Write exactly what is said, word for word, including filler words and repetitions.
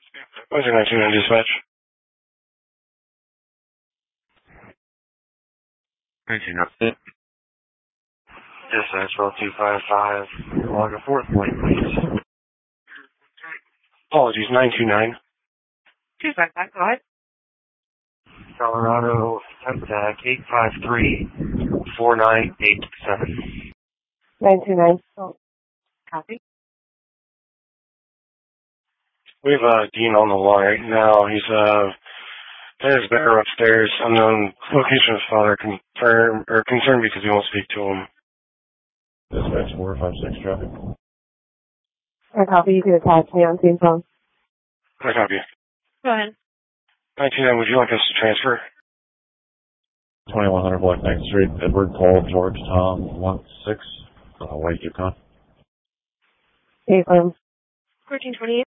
What's your nineteen nine dispatch? nineteen nine. Dispatch twelve two five five. Log a fourth point, please. Apologies, nine two nine. two five five, go ahead. Colorado, contact eight five three, four nine eight seven. nine two nine. Oh, copy. We have uh, Dean on the line right now. He's uh, at his better upstairs. Unknown location of his father confirmed or concerned because he won't speak to him. Dispatch four five six traffic. I copy. You can attach me on team phone. I copy. Go ahead. nineteen nine, would you like us to transfer? twenty-one hundred Black Knight Street, Edward Paul George Tom one six, uh, White Yukon. Hey, um. fourteen twenty-eight.